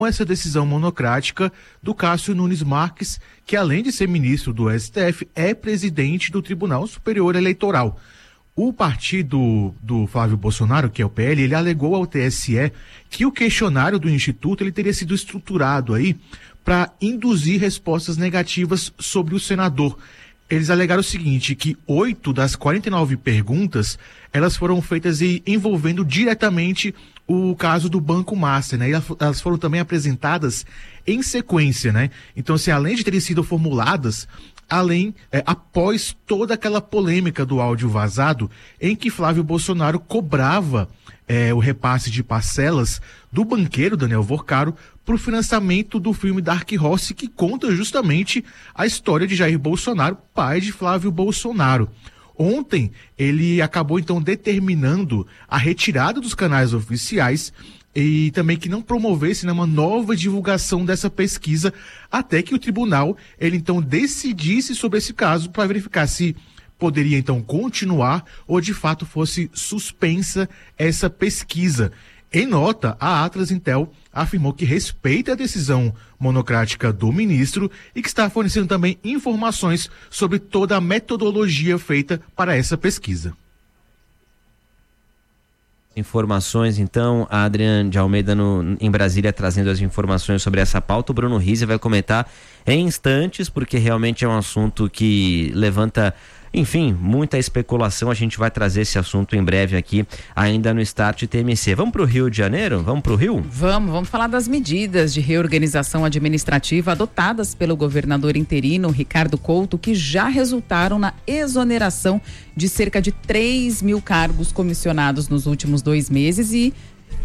essa decisão monocrática do Cássio Nunes Marques, que além de ser ministro do STF, é presidente do Tribunal Superior Eleitoral. O partido do Flávio Bolsonaro, que é o PL, ele alegou ao TSE que o questionário do Instituto ele teria sido estruturado aí para induzir respostas negativas sobre o senador. Eles alegaram o seguinte, que 8 das 49 perguntas, elas foram feitas envolvendo diretamente o caso do Banco Master, né? E elas foram também apresentadas em sequência, né? Então, assim, além de terem sido formuladas, após toda aquela polêmica do áudio vazado, em que Flávio Bolsonaro cobrava o repasse de parcelas do banqueiro Daniel Vorcaro para o financiamento do filme Dark Horse, que conta justamente a história de Jair Bolsonaro, pai de Flávio Bolsonaro. Ontem, ele acabou então determinando a retirada dos canais oficiais e também que não promovesse uma nova divulgação dessa pesquisa, até que o tribunal, ele então decidisse sobre esse caso para verificar se poderia então continuar ou de fato fosse suspensa essa pesquisa. Em nota, a Atlas Intel afirmou que respeita a decisão monocrática do ministro e que está fornecendo também informações sobre toda a metodologia feita para essa pesquisa. Informações, então, a Adriane de Almeida em Brasília trazendo as informações sobre essa pauta. O Bruno Rizzi vai comentar em instantes, porque realmente é um assunto que levanta, enfim, muita especulação. A gente vai trazer esse assunto em breve aqui, ainda no Start TMC. Vamos para o Rio de Janeiro? Vamos para o Rio? Vamos falar das medidas de reorganização administrativa adotadas pelo governador interino Ricardo Couto, que já resultaram na exoneração de cerca de 3 mil cargos comissionados nos últimos 2 meses e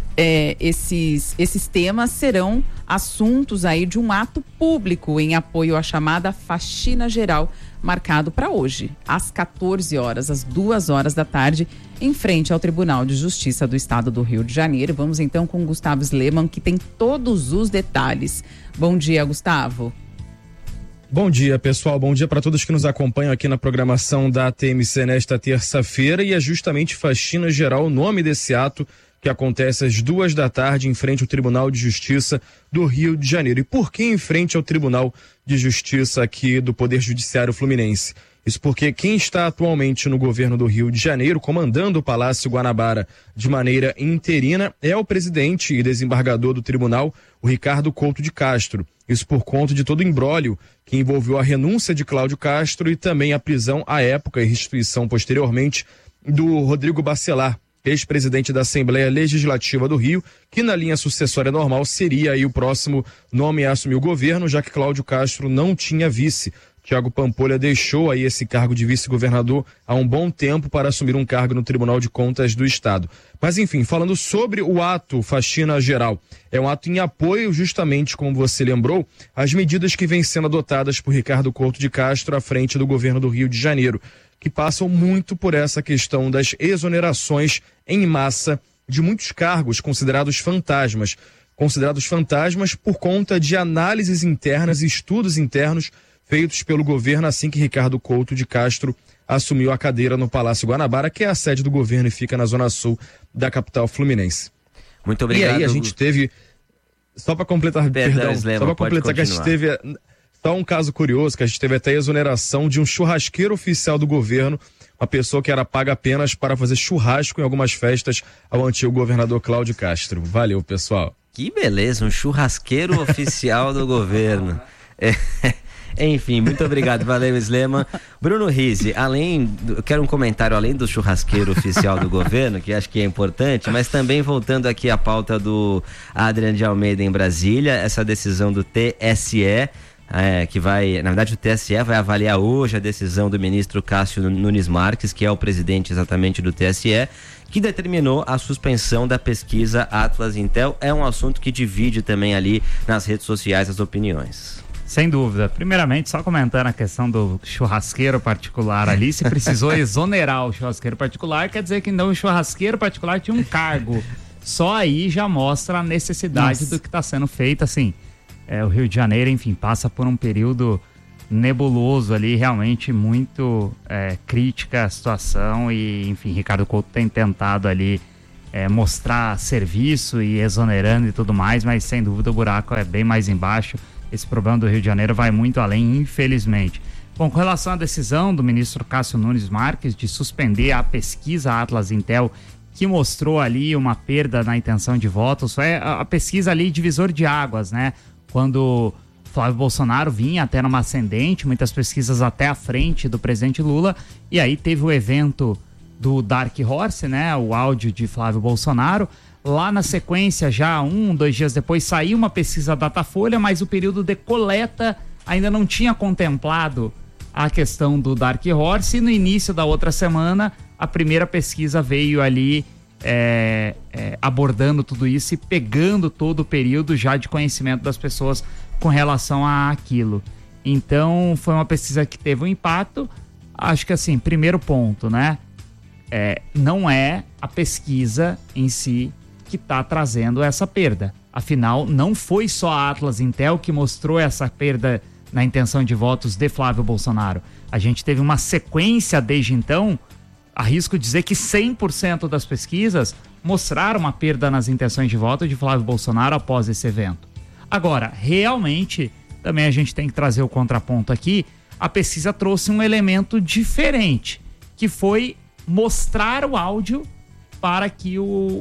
esses temas serão assuntos aí de um ato público em apoio à chamada faxina geral, marcado para hoje, às 14 horas, às 2 horas da tarde, em frente ao Tribunal de Justiça do Estado do Rio de Janeiro. Vamos então com o Gustavo Sleman, que tem todos os detalhes. Bom dia, Gustavo. Bom dia, pessoal. Bom dia para todos que nos acompanham aqui na programação da TMC nesta terça-feira. E é justamente faxina geral o nome desse ato que acontece às 2 da tarde em frente ao Tribunal de Justiça do Rio de Janeiro. E por que em frente ao Tribunal de Justiça aqui do Poder Judiciário Fluminense? Isso porque quem está atualmente no governo do Rio de Janeiro, comandando o Palácio Guanabara de maneira interina, é o presidente e desembargador do tribunal, o Ricardo Couto de Castro. Isso por conta de todo o imbróglio que envolveu a renúncia de Cláudio Castro e também a prisão à época e restituição posteriormente do Rodrigo Bacelar, ex-presidente da Assembleia Legislativa do Rio, que na linha sucessória normal seria aí o próximo nome a assumir o governo, já que Cláudio Castro não tinha vice. Tiago Pampolha deixou aí esse cargo de vice-governador há um bom tempo para assumir um cargo no Tribunal de Contas do Estado. Mas enfim, falando sobre o ato faxina geral, é um ato em apoio justamente, como você lembrou, às medidas que vêm sendo adotadas por Ricardo Couto de Castro à frente do governo do Rio de Janeiro, que passam muito por essa questão das exonerações em massa de muitos cargos considerados fantasmas por conta de análises internas e estudos internos feitos pelo governo assim que Ricardo Couto de Castro assumiu a cadeira no Palácio Guanabara, que é a sede do governo e fica na zona sul da capital fluminense. Muito obrigado. E aí a gente teve, só para completar, que a gente teve só um caso curioso, que a gente teve até a exoneração de um churrasqueiro oficial do governo, uma pessoa que era paga apenas para fazer churrasco em algumas festas ao antigo governador Cláudio Castro. Valeu, pessoal. Que beleza, um churrasqueiro oficial do governo. Enfim, muito obrigado, valeu, Sleman. Bruno Rizzi, eu quero um comentário além do churrasqueiro oficial do governo, que acho que é importante, mas também voltando aqui à pauta do Adriane de Almeida em Brasília, essa decisão do TSE, que vai, na verdade o TSE vai avaliar hoje a decisão do ministro Cássio Nunes Marques, que é o presidente exatamente do TSE, que determinou a suspensão da pesquisa Atlas Intel. É um assunto que divide também ali nas redes sociais as opiniões. Sem dúvida. Primeiramente, só comentando a questão do churrasqueiro particular ali, se precisou exonerar o churrasqueiro particular, quer dizer que não, o churrasqueiro particular tinha um cargo. Só aí já mostra a necessidade do que está sendo feito, assim. O Rio de Janeiro, enfim, passa por um período nebuloso ali, realmente muito crítica a situação e, enfim, Ricardo Couto tem tentado ali mostrar serviço e exonerando e tudo mais, mas sem dúvida o buraco é bem mais embaixo. Esse problema do Rio de Janeiro vai muito além, infelizmente. Bom, com relação à decisão do ministro Cássio Nunes Marques de suspender a pesquisa Atlas Intel, que mostrou ali uma perda na intenção de voto, só é a pesquisa ali divisor de águas, né? Quando Flávio Bolsonaro vinha até numa ascendente, muitas pesquisas até à frente do presidente Lula, e aí teve o evento do Dark Horse, né? O áudio de Flávio Bolsonaro. Lá na sequência, já 2 dias depois, saiu uma pesquisa Datafolha, mas o período de coleta ainda não tinha contemplado a questão do Dark Horse, e no início da outra semana, a primeira pesquisa veio ali abordando tudo isso e pegando todo o período já de conhecimento das pessoas com relação àquilo. Então, foi uma pesquisa que teve um impacto. Acho que assim, primeiro ponto, né? Não é a pesquisa em si que está trazendo essa perda. Afinal, não foi só a Atlas Intel que mostrou essa perda na intenção de votos de Flávio Bolsonaro. A gente teve uma sequência desde então, arrisco dizer que 100% das pesquisas mostraram uma perda nas intenções de voto de Flávio Bolsonaro após esse evento. Agora, realmente, também a gente tem que trazer o contraponto aqui, a pesquisa trouxe um elemento diferente, que foi mostrar o áudio para que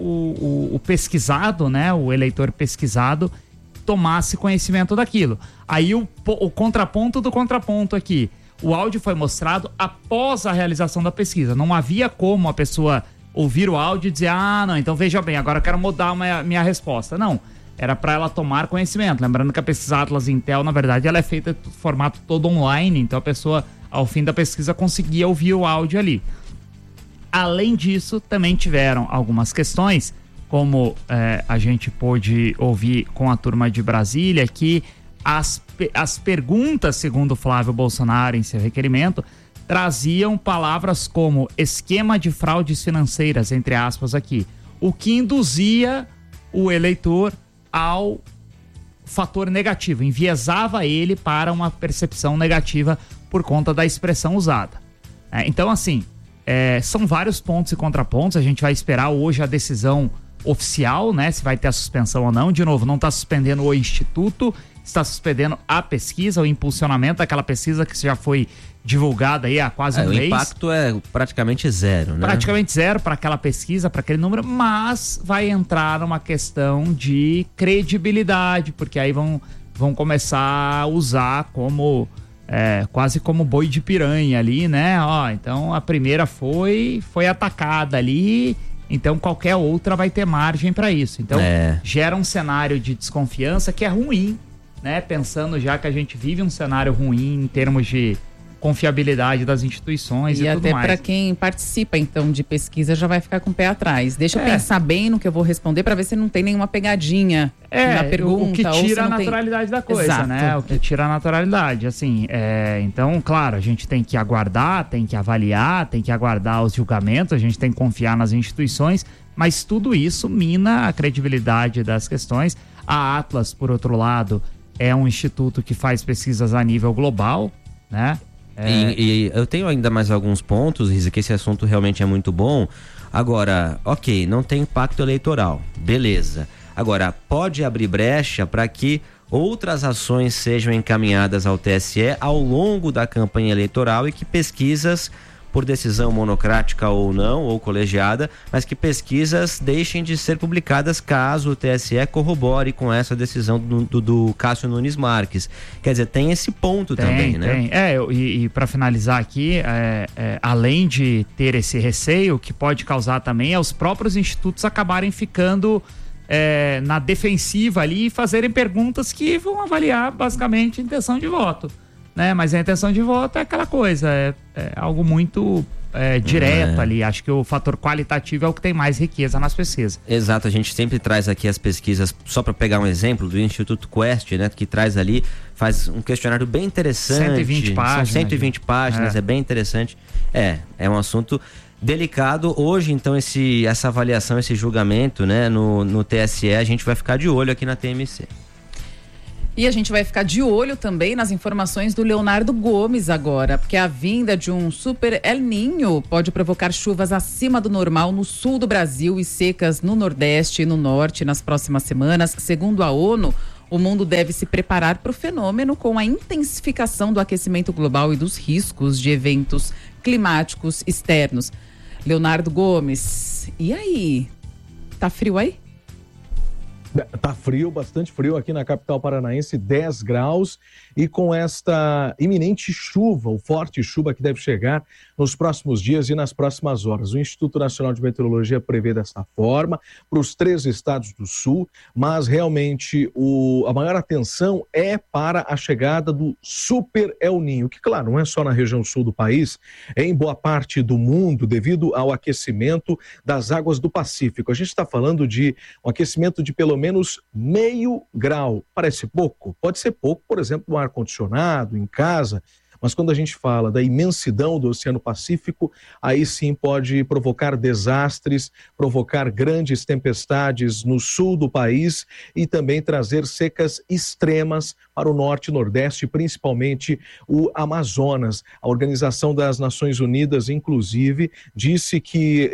o pesquisado, né, o eleitor pesquisado, tomasse conhecimento daquilo. Aí o contraponto do contraponto aqui. O áudio foi mostrado após a realização da pesquisa. Não havia como a pessoa ouvir o áudio e dizer, não, então veja bem, agora eu quero mudar minha resposta. Não, era para ela tomar conhecimento. Lembrando que a pesquisa Atlas Intel, na verdade, ela é feita em formato todo online, então a pessoa, ao fim da pesquisa, conseguia ouvir o áudio ali. Além disso, também tiveram algumas questões, como a gente pôde ouvir com a turma de Brasília, que as perguntas, segundo Flávio Bolsonaro em seu requerimento, traziam palavras como esquema de fraudes financeiras, entre aspas aqui, o que induzia o eleitor ao fator negativo, enviesava ele para uma percepção negativa por conta da expressão usada. Então, assim, são vários pontos e contrapontos. A gente vai esperar hoje a decisão oficial, né? Se vai ter a suspensão ou não. De novo, não está suspendendo o instituto, está suspendendo a pesquisa, o impulsionamento daquela pesquisa que já foi divulgada aí há quase um mês. O impacto é praticamente zero, né? Praticamente zero para aquela pesquisa, para aquele número, mas vai entrar uma questão de credibilidade, porque aí vão começar a usar como quase como boi de piranha ali, né? Então a primeira foi atacada ali, então qualquer outra vai ter margem para isso. Então gera um cenário de desconfiança que é ruim, né? Pensando já que a gente vive um cenário ruim em termos de confiabilidade das instituições e tudo mais. E até para quem participa, então, de pesquisa já vai ficar com o pé atrás. Deixa eu pensar bem no que eu vou responder para ver se não tem nenhuma pegadinha na pergunta. O que tira a naturalidade da coisa, exato, né? O que tira a naturalidade, assim. Então, claro, a gente tem que aguardar, tem que avaliar, tem que aguardar os julgamentos, a gente tem que confiar nas instituições, mas tudo isso mina a credibilidade das questões. A Atlas, por outro lado, é um instituto que faz pesquisas a nível global, né? E eu tenho ainda mais alguns pontos, Risa, que esse assunto realmente é muito bom. Agora, ok, não tem impacto eleitoral, beleza. Agora, pode abrir brecha para que outras ações sejam encaminhadas ao TSE ao longo da campanha eleitoral e que pesquisas, por decisão monocrática ou não, ou colegiada, mas que pesquisas deixem de ser publicadas caso o TSE corrobore com essa decisão do Cássio Nunes Marques. Quer dizer, tem esse ponto também, né? E para finalizar aqui, além de ter esse receio, que pode causar também é os próprios institutos acabarem ficando na defensiva ali e fazerem perguntas que vão avaliar basicamente a intenção de voto. Né? Mas a intenção de voto é aquela coisa, é algo muito direto ali. Acho que o fator qualitativo é o que tem mais riqueza nas pesquisas. Exato, a gente sempre traz aqui as pesquisas, só para pegar um exemplo, do Instituto Quest, né? Que traz ali, faz um questionário bem interessante. 120 páginas. São 120 páginas, é bem interessante. É um assunto delicado. Hoje, então, essa avaliação, esse julgamento, né, no TSE, a gente vai ficar de olho aqui na TMC. E a gente vai ficar de olho também nas informações do Leonardo Gomes agora, porque a vinda de um super El Niño pode provocar chuvas acima do normal no sul do Brasil e secas no Nordeste e no Norte nas próximas semanas. Segundo a ONU, o mundo deve se preparar para o fenômeno com a intensificação do aquecimento global e dos riscos de eventos climáticos externos. Leonardo Gomes, e aí? Tá frio aí? Tá frio, bastante frio aqui na capital paranaense, 10 graus, e com esta iminente chuva, ou forte chuva que deve chegar nos próximos dias e nas próximas horas. O Instituto Nacional de Meteorologia prevê desta forma para os 3 estados do sul, mas realmente a maior atenção é para a chegada do Super El Niño, que claro, não é só na região sul do país, é em boa parte do mundo devido ao aquecimento das águas do Pacífico. A gente está falando de um aquecimento de pelo menos meio grau. Parece pouco? Pode ser pouco, por exemplo, no ar-condicionado, em casa, mas quando a gente fala da imensidão do Oceano Pacífico, aí sim pode provocar desastres, provocar grandes tempestades no sul do país e também trazer secas extremas para o norte e nordeste, principalmente o Amazonas. A Organização das Nações Unidas, inclusive, disse que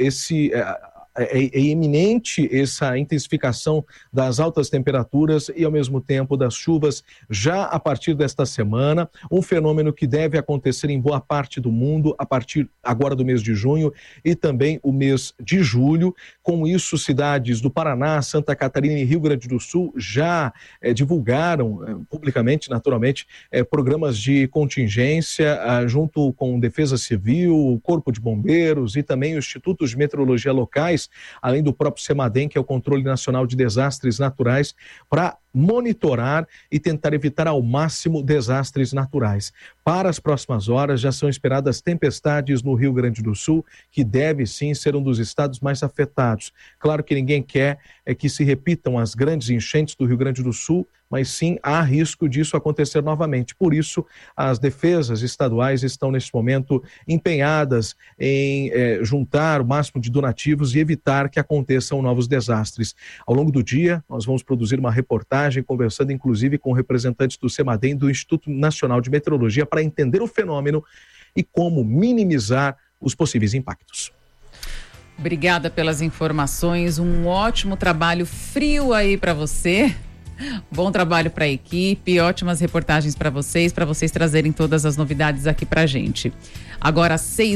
é iminente essa intensificação das altas temperaturas e, ao mesmo tempo, das chuvas já a partir desta semana, um fenômeno que deve acontecer em boa parte do mundo a partir agora do mês de junho e também o mês de julho. Com isso, cidades do Paraná, Santa Catarina e Rio Grande do Sul já divulgaram publicamente, naturalmente, programas de contingência junto com Defesa Civil, Corpo de Bombeiros e também os institutos de meteorologia locais, além do próprio CEMADEM, que é o Controle Nacional de Desastres Naturais, para monitorar e tentar evitar ao máximo desastres naturais. Para as próximas horas já são esperadas tempestades no Rio Grande do Sul, que deve sim ser um dos estados mais afetados. Claro que ninguém quer que se repitam as grandes enchentes do Rio Grande do Sul, mas sim há risco disso acontecer novamente. Por isso, as defesas estaduais estão neste momento empenhadas em juntar o máximo de donativos e evitar que aconteçam novos desastres. Ao longo do dia, nós vamos produzir uma reportagem conversando inclusive com representantes do CEMADEM, do Instituto Nacional de Meteorologia, para entender o fenômeno e como minimizar os possíveis impactos. Obrigada pelas informações, um ótimo trabalho frio aí para você. Bom trabalho para a equipe, ótimas reportagens para vocês trazerem todas as novidades aqui pra gente. Agora,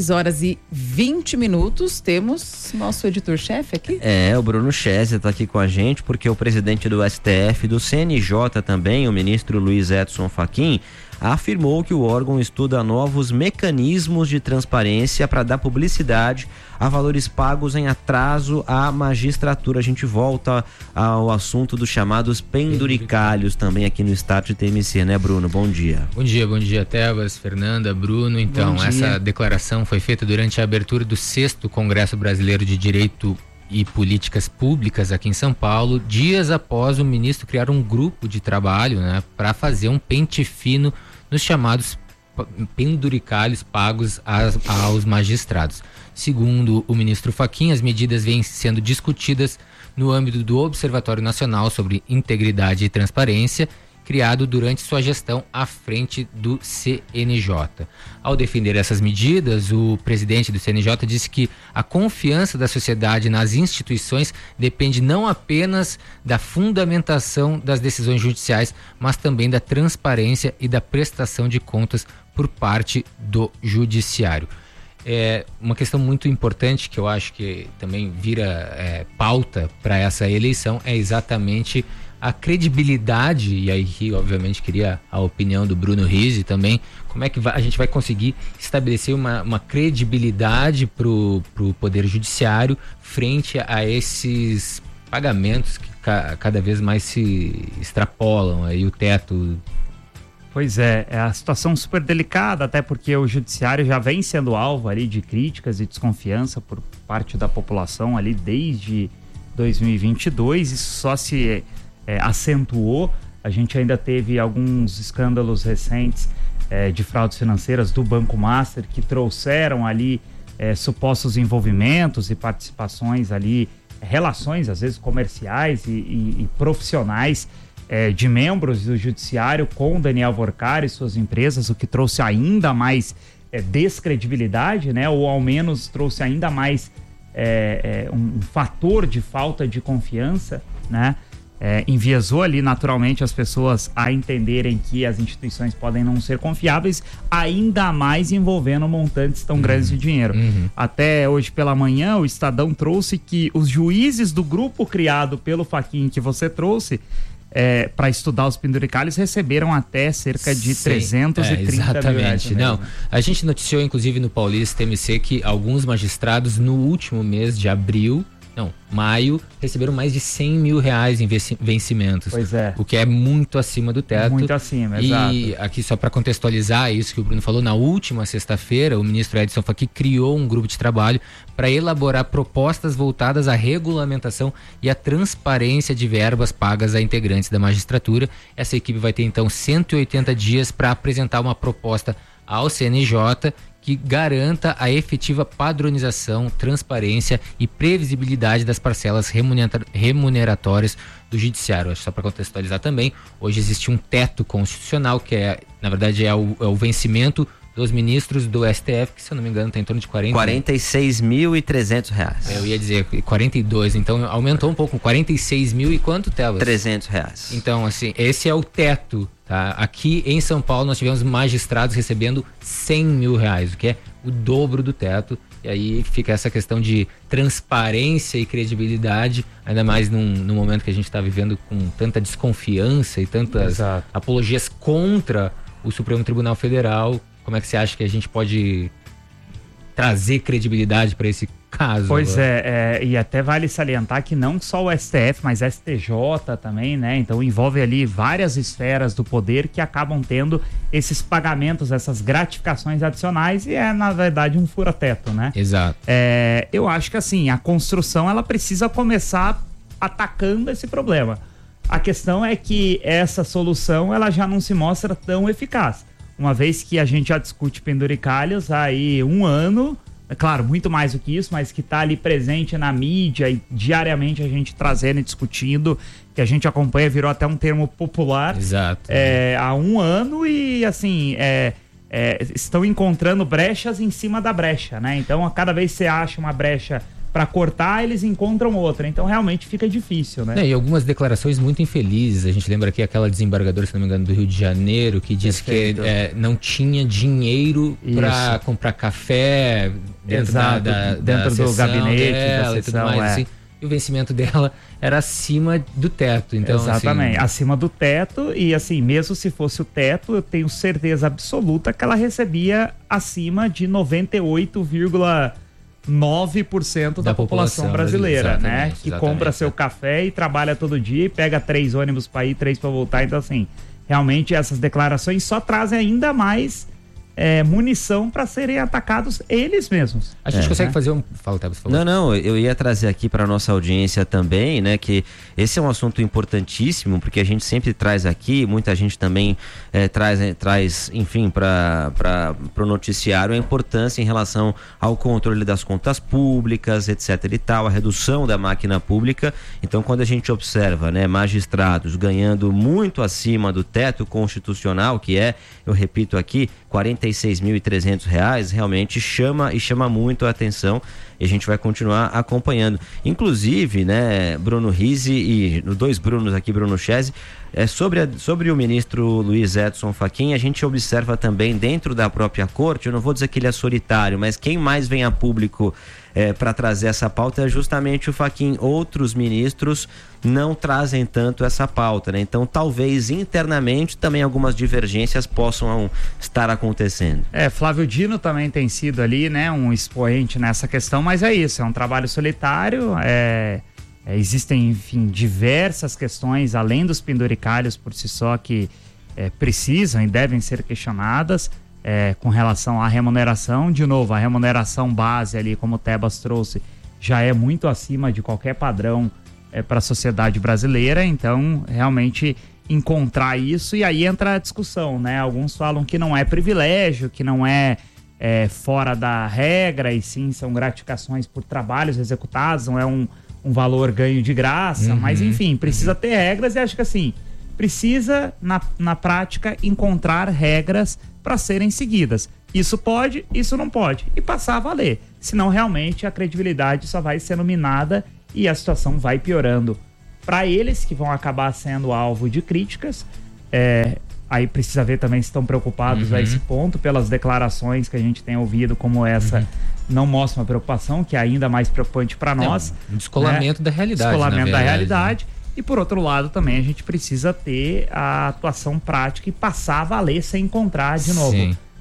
6h20, temos nosso editor-chefe aqui. O Bruno Chesser está aqui com a gente, porque o presidente do STF, do CNJ também, o ministro Luiz Edson Fachin, afirmou que o órgão estuda novos mecanismos de transparência para dar publicidade a valores pagos em atraso à magistratura. A gente volta ao assunto dos chamados penduricalhos também aqui no Start TMC, né, Bruno? Bom dia. Bom dia, Tebas, Fernanda, Bruno. Então, essa declaração foi feita durante a abertura do 6º Congresso Brasileiro de Direito e Políticas Públicas aqui em São Paulo, dias após o ministro criar um grupo de trabalho, né, para fazer um pente fino nos chamados penduricalhos pagos aos magistrados. Segundo o ministro Fachin, as medidas vêm sendo discutidas no âmbito do Observatório Nacional sobre Integridade e Transparência, criado durante sua gestão à frente do CNJ. Ao defender essas medidas, o presidente do CNJ disse que a confiança da sociedade nas instituições depende não apenas da fundamentação das decisões judiciais, mas também da transparência e da prestação de contas por parte do judiciário. Uma questão muito importante que eu acho que também vira pauta para essa eleição é exatamente a credibilidade, e aí obviamente queria a opinião do Bruno Rizzi também, como é que a gente vai conseguir estabelecer uma credibilidade para o Poder Judiciário frente a esses pagamentos que cada vez mais se extrapolam aí o teto. Pois é a situação super delicada, até porque o judiciário já vem sendo alvo ali de críticas e desconfiança por parte da população ali desde 2022, isso só se acentuou. A gente ainda teve alguns escândalos recentes de fraudes financeiras do Banco Master que trouxeram ali supostos envolvimentos e participações ali, relações às vezes comerciais e profissionais de membros do judiciário com Daniel Worcar e suas empresas, o que trouxe ainda mais descredibilidade, né? Ou ao menos trouxe ainda mais um fator de falta de confiança, né? Enviesou ali naturalmente as pessoas a entenderem que as instituições podem não ser confiáveis, ainda mais envolvendo montantes tão grandes de dinheiro. Até hoje pela manhã o Estadão trouxe que os juízes do grupo criado pelo Fachin que você trouxe para estudar os penduricalhos receberam até cerca de 330 mil reais. Não, a gente noticiou inclusive no Paulista TMC que alguns magistrados no último mês de maio, receberam mais de 100 mil reais em vencimentos. Pois é. O que é muito acima do teto. Muito acima, exato. E aqui só para contextualizar isso que o Bruno falou, na última sexta-feira o ministro Edson Fachin criou um grupo de trabalho para elaborar propostas voltadas à regulamentação e à transparência de verbas pagas a integrantes da magistratura. Essa equipe vai ter então 180 dias para apresentar uma proposta ao CNJ que garanta a efetiva padronização, transparência e previsibilidade das parcelas remuneratórias do judiciário. Só para contextualizar também, hoje existe um teto constitucional que na verdade é o vencimento dos ministros do STF, que se eu não me engano está em torno de 46.300 reais. Eu ia dizer 42, então aumentou um pouco, 46 mil e quanto, Tebas? 300 reais. Então, assim, esse é o teto, tá? Aqui em São Paulo nós tivemos magistrados recebendo 100 mil reais, o que é o dobro do teto. E aí fica essa questão de transparência e credibilidade, ainda mais num momento que a gente está vivendo com tanta desconfiança e tantas apologias contra o Supremo Tribunal Federal. Como é que você acha que a gente pode trazer credibilidade para esse caso? Pois e até vale salientar que não só o STF, mas STJ também, né? Então envolve ali várias esferas do poder que acabam tendo esses pagamentos, essas gratificações adicionais e na verdade um fura-teto, né? Exato. Eu acho que assim, a construção ela precisa começar atacando esse problema. A questão é que essa solução ela já não se mostra tão eficaz. Uma vez que a gente já discute penduricalhos há aí um ano, é claro, muito mais do que isso, mas que está ali presente na mídia e diariamente a gente trazendo e discutindo, que a gente acompanha, virou até um termo popular. Exato. Há um ano e assim, estão encontrando brechas em cima da brecha, né? Então, a cada vez que você acha uma brecha para cortar, eles encontram outra. Então, realmente fica difícil, né? E algumas declarações muito infelizes. A gente lembra aqui aquela desembargadora, se não me engano, do Rio de Janeiro, que disse que não tinha dinheiro para comprar café dentro, dentro do gabinete dela, da sessão, e tudo mais, assim. E o vencimento dela era acima do teto. Então, exatamente, acima do teto. E assim, mesmo se fosse o teto, eu tenho certeza absoluta que ela recebia acima de 98,9% da população brasileira, né? Que compra seu café e trabalha todo dia e pega 3 ônibus para ir, 3 para voltar. Então, assim, realmente essas declarações só trazem ainda mais munição para serem atacados eles mesmos. A gente consegue fazer um... Fala, Tebas, por favor. Não, eu ia trazer aqui para nossa audiência também, né, que esse é um assunto importantíssimo, porque a gente sempre traz aqui, muita gente também traz, enfim, para o noticiário a importância em relação ao controle das contas públicas, etc e tal, a redução da máquina pública. Então, quando a gente observa, né, magistrados ganhando muito acima do teto constitucional, que eu repito aqui, R$46.300, realmente chama muito a atenção e a gente vai continuar acompanhando. Inclusive, né, Bruno Rizzi e dois Brunos aqui, Bruno Chese, sobre o ministro Luiz Edson Fachin, a gente observa também dentro da própria corte, eu não vou dizer que ele é solitário, mas quem mais vem a público para trazer essa pauta é justamente o Fachin. Outros ministros não trazem tanto essa pauta, né? Então talvez internamente também algumas divergências possam estar acontecendo. Flávio Dino também tem sido ali, né, um expoente nessa questão, mas é isso, é um trabalho solitário, existem, enfim, diversas questões além dos penduricalhos por si só que precisam e devem ser questionadas. Com relação à remuneração, de novo, a remuneração base ali, como o Tebas trouxe, já é muito acima de qualquer padrão para a sociedade brasileira, então realmente encontrar isso, e aí entra a discussão, né? Alguns falam que não é privilégio, que não é fora da regra, e sim são gratificações por trabalhos executados, não é um valor ganho de graça, mas enfim, precisa ter regras, e acho que assim, precisa, na prática, encontrar regras para serem seguidas. Isso pode, isso não pode. E passar a valer. Senão, realmente, a credibilidade só vai sendo minada e a situação vai piorando. Para eles que vão acabar sendo alvo de críticas, aí precisa ver também se estão preocupados a esse ponto, pelas declarações que a gente tem ouvido, como essa, não mostra uma preocupação, que é ainda mais preocupante para nós. Um descolamento da realidade. Descolamento da realidade. E por outro lado também a gente precisa ter a atuação prática e passar a valer sem encontrar de novo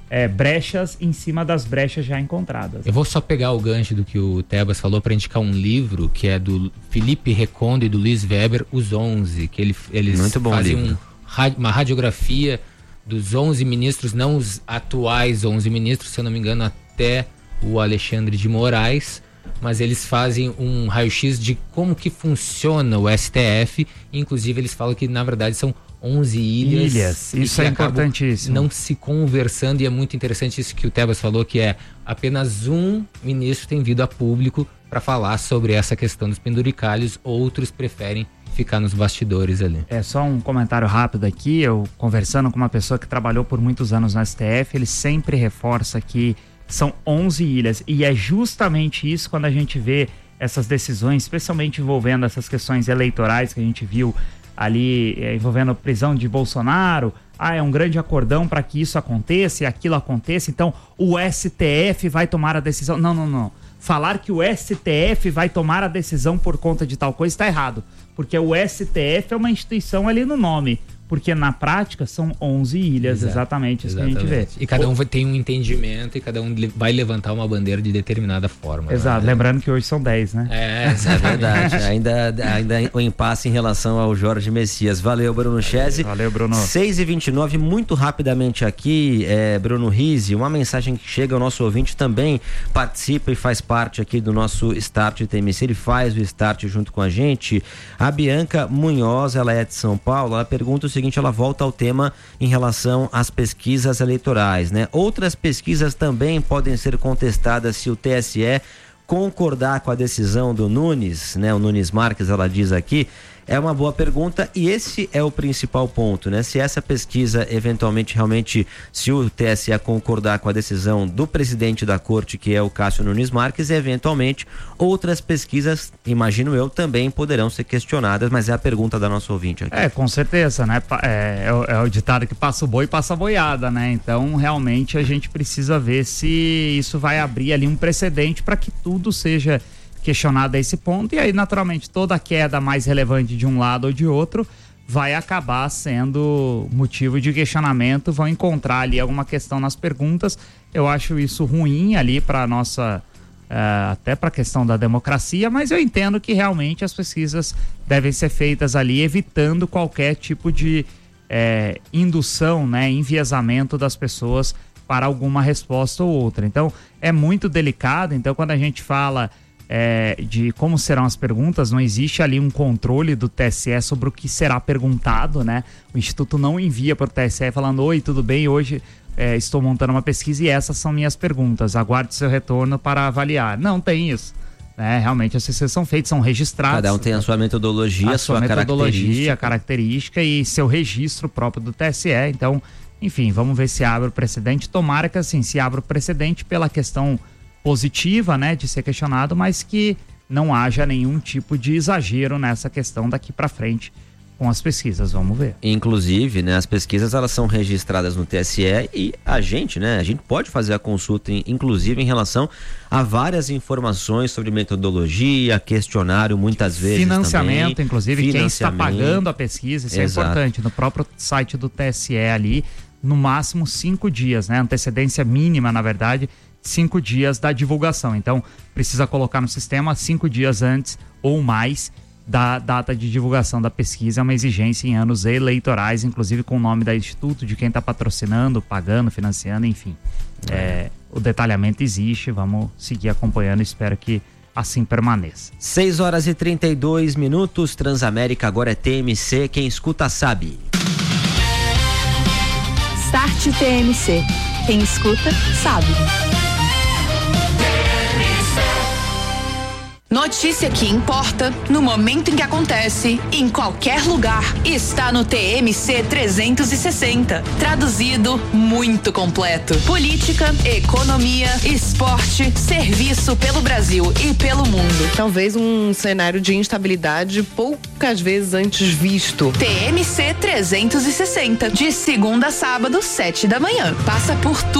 brechas em cima das brechas já encontradas. Eu vou só pegar o gancho do que o Tebas falou para indicar um livro que é do Felipe Recondo e do Luiz Weber, Os 11, que eles muito bom fazem uma radiografia dos 11 ministros, não os atuais 11 ministros, se eu não me engano até o Alexandre de Moraes, mas eles fazem um raio-x de como que funciona o STF, inclusive eles falam que na verdade são 11 ilhas. Isso é importantíssimo. Não se conversando, e é muito interessante isso que o Tebas falou, que é apenas um ministro tem vindo a público para falar sobre essa questão dos penduricalhos, outros preferem ficar nos bastidores ali. É só um comentário rápido aqui, eu conversando com uma pessoa que trabalhou por muitos anos no STF, ele sempre reforça que são 11 ilhas, e é justamente isso quando a gente vê essas decisões, especialmente envolvendo essas questões eleitorais que a gente viu ali, envolvendo a prisão de Bolsonaro. É um grande acordão para que isso aconteça e aquilo aconteça, então o STF vai tomar a decisão. Não. Falar que o STF vai tomar a decisão por conta de tal coisa está errado, porque o STF é uma instituição ali no nome, porque na prática são 11 ilhas, exatamente isso que a gente vê. E cada um tem um entendimento e cada um vai levantar uma bandeira de determinada forma. Exato, né? Lembrando que hoje são 10, né? É verdade. ainda o impasse em relação ao Jorge Messias. Valeu, Bruno Chese. Valeu, Bruno. 6h29, muito rapidamente aqui, Bruno Rizzi, uma mensagem que chega ao nosso ouvinte, também participa e faz parte aqui do nosso Start TMC, ele faz o Start junto com a gente. A Bianca Munhoz, ela é de São Paulo, ela pergunta o seguinte, ela volta ao tema em relação às pesquisas eleitorais, né? Outras pesquisas também podem ser contestadas se o TSE concordar com a decisão do Nunes, né? O Nunes Marques, ela diz aqui. É uma boa pergunta e esse é o principal ponto, né? Se essa pesquisa eventualmente realmente, se o TSE concordar com a decisão do presidente da corte, que é o Cássio Nunes Marques, eventualmente outras pesquisas, imagino eu, também poderão ser questionadas, mas é a pergunta da nossa ouvinte aqui. Com certeza, né? É o ditado que passa o boi, passa a boiada, né? Então, realmente, a gente precisa ver se isso vai abrir ali um precedente para que tudo seja questionado a esse ponto, e aí naturalmente toda a queda mais relevante de um lado ou de outro vai acabar sendo motivo de questionamento, vão encontrar ali alguma questão nas perguntas. Eu acho isso ruim ali para nossa até para a questão da democracia, mas eu entendo que realmente as pesquisas devem ser feitas ali evitando qualquer tipo de indução, né, enviesamento das pessoas para alguma resposta ou outra. Então é muito delicado. Então quando a gente fala de como serão as perguntas, não existe ali um controle do TSE sobre o que será perguntado, né? O Instituto não envia para o TSE falando: oi, tudo bem, hoje estou montando uma pesquisa e essas são minhas perguntas, aguarde seu retorno para avaliar. Não tem isso, né? Realmente as pesquisas são feitas, são registradas. Cada um tem a sua metodologia, a sua característica e seu registro próprio do TSE. Então, enfim, vamos ver se abre o precedente. Tomara que assim, se abra o precedente pela questão positiva, né, de ser questionado, mas que não haja nenhum tipo de exagero nessa questão daqui para frente com as pesquisas, vamos ver. Inclusive, né, as pesquisas elas são registradas no TSE e a gente pode fazer a consulta, inclusive em relação a várias informações sobre metodologia, questionário, muitas vezes financiamento, também, inclusive quem está pagando a pesquisa, isso Exato. É importante, no próprio site do TSE ali, no máximo 5 dias, né, antecedência mínima, na verdade, 5 dias da divulgação. Então, precisa colocar no sistema 5 dias antes ou mais da data de divulgação da pesquisa. É uma exigência em anos eleitorais, inclusive com o nome da instituto, de quem está patrocinando, pagando, financiando, enfim. O detalhamento existe, vamos seguir acompanhando, espero que assim permaneça. 6h32, Transamérica agora é TMC, quem escuta sabe. Start TMC, quem escuta sabe. Notícia que importa no momento em que acontece, em qualquer lugar. Está no TMC 360. Traduzido, muito completo. Política, economia, esporte, serviço pelo Brasil e pelo mundo. Talvez um cenário de instabilidade poucas vezes antes visto. TMC 360, de segunda a sábado, 7 da manhã. Passa por tudo.